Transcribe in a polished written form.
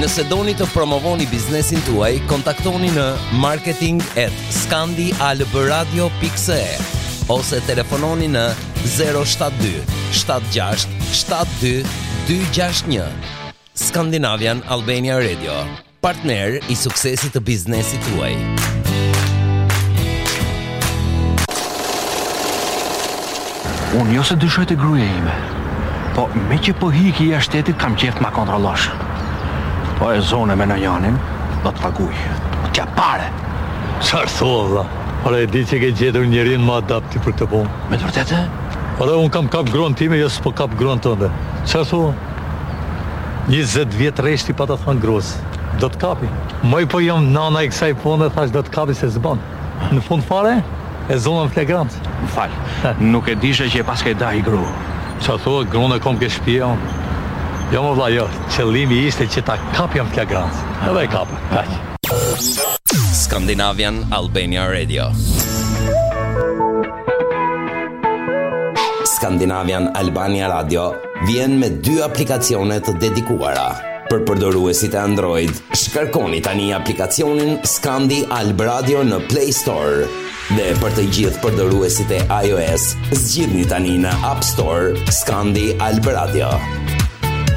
Nëse doni të promovoni biznesin tuaj, kontaktoni në marketing@scandialbradio.se ose telefononi në 072 76 72 261. Scandinavian Albania Radio, partner i suksesit të biznesit tuaj. Unë jo se dyshoj të gruaja ime, po me që po hiki jashtë shtetit kam qef ma kontrollosh. Po e zone me në janin, do të paguj. Tja pare. Çfarë thua, vlla? Ora e di që ke gjetur njërin më adapti për këtë punë. Me të vërtetë? Ora unë kam kap gruan time, jo s'po kap gruan tënde. Çfarë thua? 20 vjet rreshti pa të thënë gruas. Do të kapi. Moj po jam nana e kësaj pune, thash do të kapi se s'bën. Në fund fare, e zonën flagrant. M'fal, nuk e dishe që e pas ke da i gru. Çfarë thua, gruan e kom ke shtëpia unë. Jo më vlla, jo. Qëllimi ishte që ta kapjam flagrant. Edhe e kapë. Kaq. Scandinavian Albania Radio. Scandinavian Albania Radio vjen me 2 aplikacione të dedikuara. Për përdoruesit e Android, shkarkoni tani aplikacionin Scandi Alb Radio në Play Store. Dhe për të gjithë përdoruesit e iOS, zgjidhni tani në App Store Scandi Alb Radio.